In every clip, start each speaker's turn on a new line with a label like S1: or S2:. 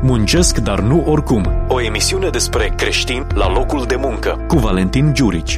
S1: Muncesc, dar nu oricum. O emisiune despre creștini la locul de muncă, cu Valentin Giurici.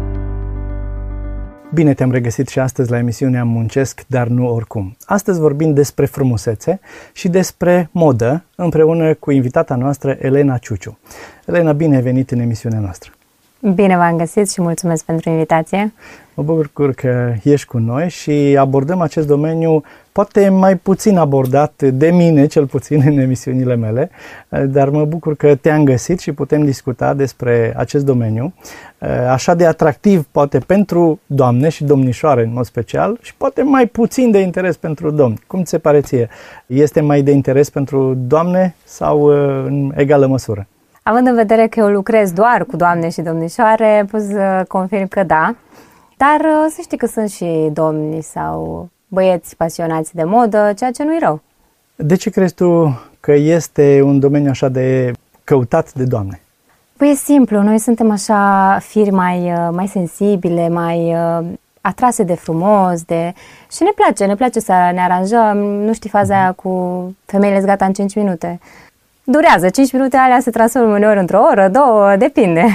S2: Bine te-am regăsit și astăzi la emisiunea Muncesc, dar nu oricum. Astăzi vorbim despre frumusețe și despre modă, împreună cu invitata noastră, Elena Ciuciu. Elena, bine ai venit în emisiunea noastră.
S3: Bine v-am găsit și mulțumesc pentru invitație.
S2: Mă bucur că ești cu noi și abordăm acest domeniu poate mai puțin abordat de mine, cel puțin în emisiunile mele, dar mă bucur că te-am găsit și putem discuta despre acest domeniu, așa de atractiv poate pentru doamne și domnișoare în mod special și poate mai puțin de interes pentru domni. Cum ți se pare ție? Este mai de interes pentru doamne sau în egală măsură?
S3: Având în vedere că eu lucrez doar cu doamne și domnișoare, pot să confirm că da, dar să știi că sunt și domni sau băieți pasionați de modă, ceea ce nu-i rău.
S2: De ce crezi tu că este un domeniu așa de căutat de doamne?
S3: Păi e simplu, noi suntem așa firi mai sensibile, mai atrase de frumos, și ne place să ne aranjăm, nu știi faza aia cu femeile gata în 5 minute. Durează, 5 minute alea se transformă uneori într-o oră, 2, depinde.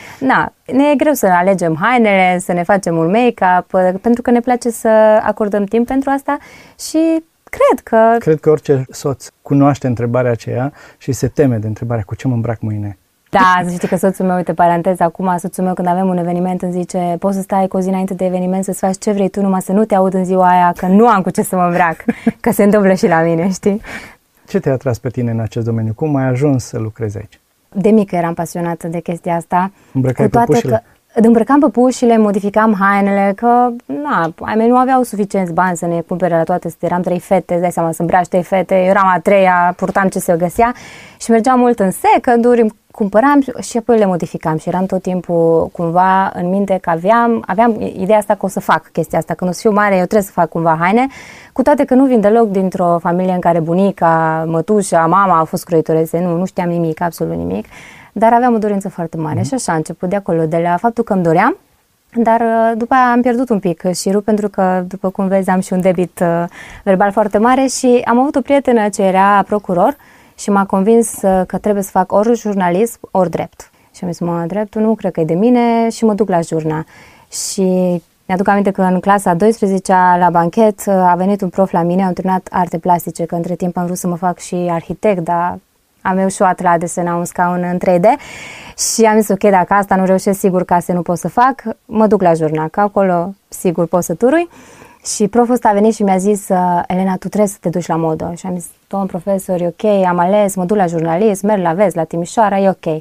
S3: Ne e greu să alegem hainele, să ne facem un make-up, pentru că ne place să acordăm timp pentru asta și cred că
S2: orice soț cunoaște întrebarea aceea și se teme de întrebarea cu ce mă îmbrac mâine.
S3: Da, să știi că soțul meu, uite, paranteză, acum soțul meu când avem un eveniment îmi zice: poți să stai cu o zi înainte de eveniment să-ți faci ce vrei tu, numai să nu te aud în ziua aia, că nu am cu ce să mă îmbrac, că se întâmplă și la mine, știi?
S2: Ce te-a atras pe tine în acest domeniu? Cum ai ajuns să lucrezi aici?
S3: De mică eram pasionată de chestia asta.
S2: Îmbrăcai păpușile?
S3: Îmbrăcam păpușile, modificam hainele, că ai mei nu aveau suficienți bani să ne cumpere la toate. Eram 3 fete, îți dai seama, să îmbraci 3 fete, eu eram a 3-a, purtam ce se găsea și mergeam mult în seconduri, cumpăram și apoi le modificam și eram tot timpul cumva în minte că aveam ideea asta că o să fac chestia asta, când o să fiu mare eu trebuie să fac cumva haine, cu toate că nu vin deloc dintr-o familie în care bunica, mătușa, mama au fost croitorețe, nu știam nimic, absolut nimic, dar aveam o dorință foarte mare și așa a început de acolo, de la faptul că îmi doream, dar după aia am pierdut un pic șirul pentru că, după cum vezi, am și un debit verbal foarte mare și am avut o prietenă ce era procuror și m-a convins că trebuie să fac ori jurnalism, ori drept. Și am zis, dreptul nu cred că e de mine și mă duc la jurna. Și mi-aduc aminte că în clasa 12-a, la banchet, a venit un prof la mine, am terminat arte plastice, că între timp am vrut să mă fac și arhitect, dar am eușuat la a desena un scaun în 3D și am zis, ok, dacă asta nu reușesc, sigur că asta nu pot să fac, mă duc la jurnal, că acolo sigur pot să turui. Și proful ăsta a venit și mi-a zis, Elena, tu trebuie să te duci la modă. Și am zis, domn profesor, e ok, am ales, mă duc la jurnalism, merg la Vest, la Timișoara, e ok.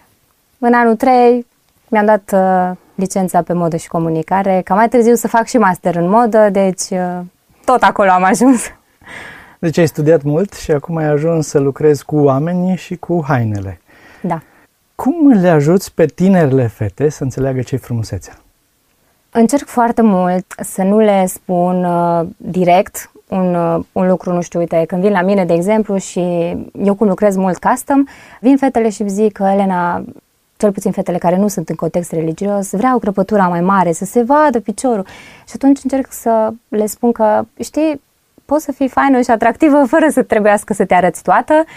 S3: În anul 3 mi-am dat licența pe modă și comunicare, ca mai târziu să fac și master în modă, deci tot acolo am ajuns.
S2: Deci ai studiat mult și acum ai ajuns să lucrezi cu oamenii și cu hainele.
S3: Da.
S2: Cum le ajuți pe tinerele fete să înțeleagă ce-i frumusețea?
S3: Încerc foarte mult să nu le spun direct un lucru, nu știu, uite, când vin la mine, de exemplu, și eu cum lucrez mult custom, vin fetele și zic că Elena, cel puțin fetele care nu sunt în context religios, vreau crăpătura mai mare, să se vadă piciorul. Și atunci încerc să le spun că, știi, poți să fii faină și atractivă fără să trebuiască să te arăți toată